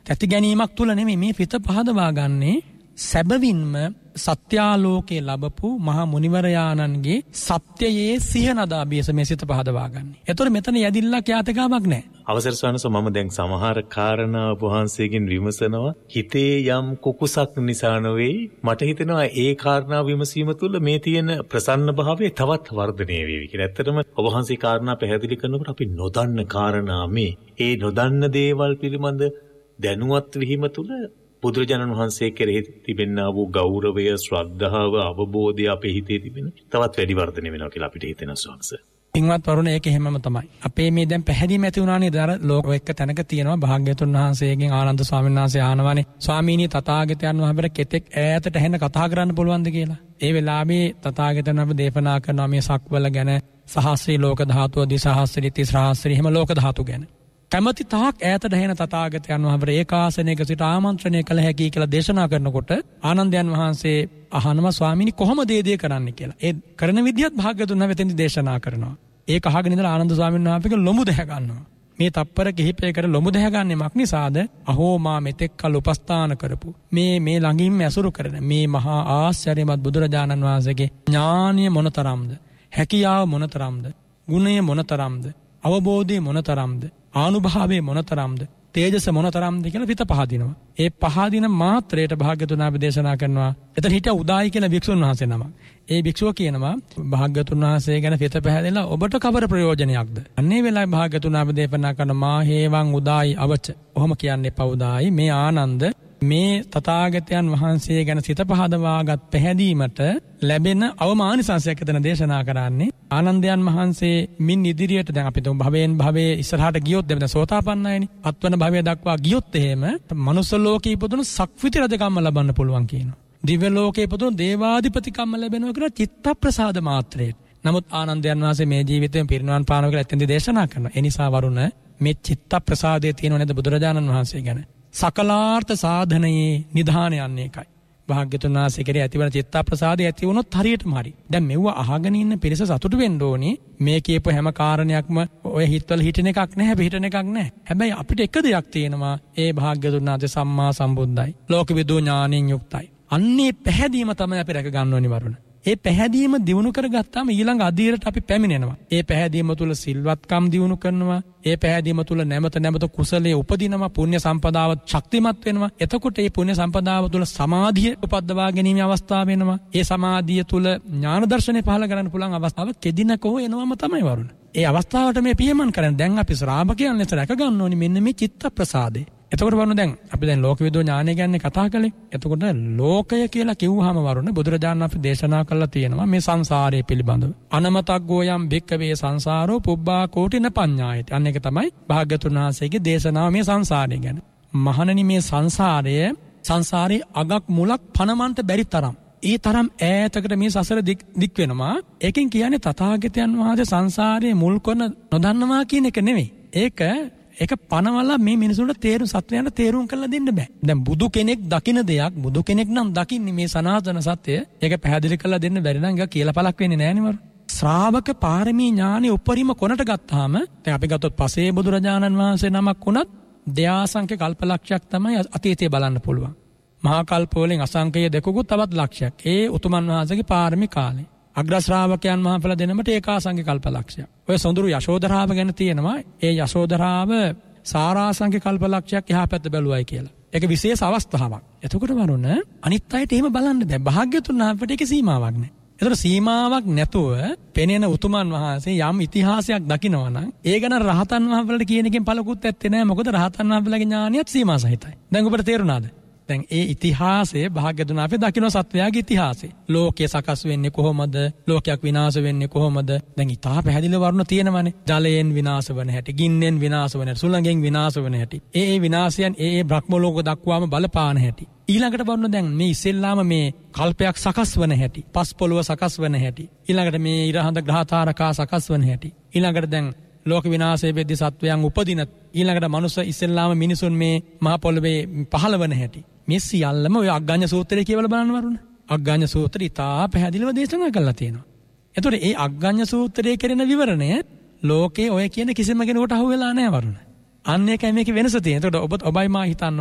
තැති ගැනීමක් තුල නෙමෙයි මේ පිට පහදවා ගන්නේ සැබවින්ම සත්‍යාලෝකේ ලැබපු මහා මුනිවරයාණන්ගේ සත්‍යයේ සිහනදා බියස මේ සිත පහදවා ගන්නේ. ඒතර මෙතන යදිල්ලක් යාතකාවක් නැහැ. අවසර ස්වාමීන් මම දැන් සමහර කාරණා වහන්සේගෙන් විමසනවා හිතේ යම් කුකුසක් නිසා නෙවෙයි මට හිතෙනවා ඒ කාරණා විමසීම තුළ මේ තියෙන ප්‍රසන්න භාවය තවත් වර්ධනය වේවි කියලා. ඇත්තටම ඔබ වහන්සේ කාරණා පැහැදිලි කරනකොට අපි නොදන්න කාරණා ඒ නොදන්න දේවල් පිළිබඳ දැනුවත් වීම තුළ බුදුරජාණන් වහන්සේ කෙරෙහි තිබෙනා වූ ගෞරවය, ශ්‍රද්ධාව, අවබෝධය අපේ හිතේ තිබෙන තවත් වැඩි වර්ධනය වෙනවා කියලා අපිට හිතෙනවා ස්වාමීන්. පින්වත් වරුණ ඒක හැමම තමයි. අපේ මේ දැන් පැහැදිලිම ඇති වුණානේ දර ලෝක එක්ක තැනක තියෙනවා භාග්‍යතුන් වහන්සේගෙන් ආනන්ද ස්වාමීන් වහන්සේ ආනවනේ ස්වාමීනි තථාගතයන් වහන්සේ කෙතෙක් ඈතට ඇහෙන කතා කරන්න පුළුවන්ද කියලා. ඒ වෙලාවේ තථාගතයන් වහන්සේ දේශනා කරනවා මේ සක්වල ගැන, සහස්‍රී ලෝක ධාතුව, දිසහස්‍රී, තිසහස්‍රී හැම ලෝක ධාතු ගැන. කැමැති තාක් ඈතට ඇහෙන තථාගතයන් වහන්සේ ඒකාසනයක සිට ආමන්ත්‍රණය කළ හැකි කියලා දේශනා කරනකොට ආනන්දයන් වහන්සේ අහනවා ස්වාමීනි කොහොමද මේ දේ කරන්නේ කියලා. ඒ කරන විදිහත් භාග්‍යතුන් වහන්සේ දේශනා කරනවා. ඒක අහගෙන ඉඳලා ආනන්ද ස්වාමීන් වහන්සේක ලොමු දැහ ගන්නවා. මේ තප්පර කිහිපයකට ලොමු දැහ ගන්නේ මක් නිසාද? අහෝ මා මෙතෙක් කල උපස්ථාන කරපු මේ ළඟින්ම ඇසුරු කරන මේ මහා ආශ්චර්යමත් බුදුරජාණන් වහන්සේගේ ඥානිය මොනතරම්ද, හැකියාව මොනතරම්ද, ගුණය මොනතරම්ද, අවබෝධය මොනතරම්ද, ආනුභාවය මොනතරම්ද, තේජස මොනතරම්ද කියලා පිට පහදිනවා. ඒ පහදින මාත්‍රයට භාග්‍යතුන් වහන්සේ දේශනා කරනවා. එතන හිටිය උදායි කියලා භික්ෂුන් වහන්සේ නමක්. ඒ භික්ෂුව කියනවා භාග්‍යතුන් වහන්සේ ගැන පිට පැහැදෙලා ඔබට කවර ප්‍රයෝජනයක්ද? අන්නේ වෙලාවේ භාග්‍යතුන් වහන්සේ දේශනා කරන මා හේවං උදායි අවච. ඔහොම කියන්නේ පවුදායි මේ ආනන්ද මේ තථාගතයන් වහන්සේ ගැන සිත පහදවාගත් පැහැදීමට ලැබෙන අවමානිසංශයක් එතන දේශනා කරන්නේ. ආනන්දයන් වහන්සේ මින් ඉදිරියට දැන් අපි තුන් භවයෙන් භවයේ ඉස්සරහට ගියොත් දැන් සෝතාපන්නයනේ. අත්වන භවය දක්වා ගියොත් එහෙම මනුස්ස ලෝකේ ඉපදුණු සක්විති රජකම්ම ලබන්න පුළුවන් කියනවා. දිව්‍ය ලෝකේ ඉපදුණු දේවාධිපතිකම්ම ලැබෙනවා කියලා චිත්ත ප්‍රසාද මාත්‍රයට. නමුත් ආනන්දයන් වහන්සේ මේ ජීවිතයෙන් පිරිනිවන් පානවා කියලා එතෙන්දී දේශනා කරනවා. ඒ නිසා වරුණ මේ චිත්ත ප්‍රසාදයේ තියෙනව නේද බුදුරජාණන් වහන්සේ ගැන? සකලාර්ථ සාධනයේ නිධානය යන්නේ එකයි. භාග්‍යතුන් වහන්සේ කෙරේ ඇතිවන චිත්ත ප්‍රසාදය ඇති වුණොත් හරියටම හරි. දැන් මෙව්ව අහගෙන ඉන්න පිරිස සතුටු වෙන්න ඕනේ. මේ කියපු හැම කාරණයක්ම ඔය හිතවල හිටින එකක් නැහැ, පිටින එකක් නැහැ. හැබැයි අපිට එක දෙයක් තියෙනවා. ඒ භාග්‍යතුන් වහන්සේ සම්මා සම්බුද්දයි. ලෝකවිදූ ඥාණයෙන් යුක්තයි. අන්නේ පැහැදීම තමයි අපි රැක ගන්න ඕනි වරුණ. ඒ පැහැදීම දිනු කරගත්තාම ඊළඟ අධීරයට අපි පැමිණෙනවා. ඒ පැහැදීම තුල සිල්වත්කම් දිනු කරනවා. ඒ පැහැදීම තුල නැමත කුසලයේ උපදිනවා. පුණ්‍ය සම්පදාව ශක්තිමත් වෙනවා. එතකොට මේ පුණ්‍ය සම්පදාව තුල සමාධිය උපද්දවා ගැනීමේ අවස්ථාව වෙනවා. ඒ සමාධිය තුල ඥාන දර්ශනය පහළ කරන්න පුළුවන් අවස්ථාව කෙදිනකෝ එනවම තමයි වරුණ. ඒ අවස්ථාවට මේ පියමන් කරන්නේ. දැන් අපි ශ්‍රාවකයන් ලෙස රැක ගන්න ඕනි මෙන්න මේ චිත්ත ප්‍රසාදේ. එතකොට වරුණ දැන් අපි දැන් ලෝකවිදෝ ඥානය ගැන කතා කළේ. එතකොට ලෝකය කියලා කිව්වහම වරුණ බුදුරජාණන් අපි දේශනා කළා තියෙනවා මේ සංසාරය පිළිබඳව. අනමතග්ගෝයම් භික්කවේ සංසාරෝ පුබ්බා කෝටින පඤ්ඤායති. අන්න ඒක තමයි භාග්‍යතුන් වහන්සේගේ දේශනාව මේ සංසාරය ගැන. මහණනි මේ සංසාරයේ අගක් මුලක් පනමන්ට බැරි තරම්. ඒ තරම් ඈතකට මේ සසර දික් වෙනවා. ඒකෙන් කියන්නේ තථාගතයන් වහන්සේ සංසාරයේ මුල් කරන නොදන්නවා කියන එක නෙවෙයි. ඒක පනවලා මේ මිනිසුන්ට සත්‍යයන්ට තේරුම් කරලා දෙන්න බෑ. දැන් බුදු කෙනෙක් දකින දෙයක් බුදු කෙනෙක් නම් දකින්නේ මේ සනාතන සත්‍යය. ඒක පැහැදිලි කරලා දෙන්න බැරි නම් ඒක කියලා පළක් වෙන්නේ නෑනේ මරු. ශ්‍රාවක පාරමී ඥානෙ උපරිම කොනට ගත්තාම දැන් අපි ගත්තොත් පසේ බුදුරජාණන් වහන්සේ නමක් වුණත් දයාසංඛ්‍ය කල්පලක්ෂයක් තමයි අතීතයේ බලන්න පුළුවන්. මහා කල්ප වලින් අසංඛ්‍ය දෙකකුත් තවත් ලක්ෂයක්. ඒ උතුමන් වහන්සේගේ පාරමී කාලේ. අග්‍ර ශ්‍රාවකයන් වහන්සේලා දෙනමට ඒකාසංඛ්‍ය කල්පලක්ෂයක්. ඔය සොඳුරු යශෝදරාව ගැන තියෙනවා. ඒ යශෝදරාව සාරාසංඛ්‍ය කල්පලක්ෂයක් එහා පැත්ත බැලුවයි කියලා. ඒක විශේෂ අවස්ථාවක්. එතකොට වරුණ අනිත් අයට එහෙම බලන්න බෑ. භාග්‍යතුන් වහන්සේට ඒක සීමාවක් නෑ. ඒතර සීමාවක් නැතුව පෙනෙන උතුමන් වහන්සේ යම් ඉතිහාසයක් දකිනවා නම් ඒ ගැන රහතන් වහන්සේලාට කියන එකෙන් පළකුත් ඇත්තේ නෑ. මොකද රහතන් වහන්සේලාගේ ඥානියත් සීමා සහිතයි. දැන් ඔබට තේරුණාද? දැන් ඒ ඉතිහාසයේ භාග්‍යතුන් වහන්සේ දකින්න සත්වයාගේ ඉතිහාසය. ලෝකය සකස් වෙන්නේ කොහොමද? ලෝකයක් විනාශ වෙන්නේ කොහොමද? දැන් ඊටා පැහැදිලිව වර්ණ තියෙනවානේ. ජලයෙන් විනාශ වෙන හැටි, ගින්නෙන් විනාශ වෙන හැටි, සුළඟෙන් විනාශ වෙන හැටි. ඒ විනාශයන් ඒ බ්‍රහ්ම ලෝක දක්වාම බලපාන හැටි. ඊළඟට වර්ණ දැන් මේ ඉස්සෙල්ලාම මේ කල්පයක් සකස් වෙන හැටි, පස් පොළව සකස් වෙන හැටි. ඊළඟට මේ ඉරහඳ ග්‍රහතාරකා සකස් වෙන හැටි. ඊළඟට දැන් ලෝක විනාශයේ වෙද්දී සත්වයන් උපදින ඊළඟට මනුස්ස ඉස්සෙල්ලාම මිනිසුන් මේ මහ පොළවේ පහළ වෙන හැටි. මේ සියල්ලම ඔය අග්ගඤ්ඤ සූත්‍රයේ කියවල බලන්න වරුණ. අග්ගඤ්ඤ සූත්‍රය ඉතා පැහැදිලිව දේශනා කරලා තියෙනවා. එතකොට ඒ අග්ගඤ්ඤ සූත්‍රයේ කෙරෙන විවරණය ලෝකේ ඔය කියන කිසිම කෙනෙකුට අහු වෙලා නැහැ වරුණ. අන්න ඒකයි මේකේ වෙනස තියෙන්නේ. එතකොට ඔබයි මා හිතන්න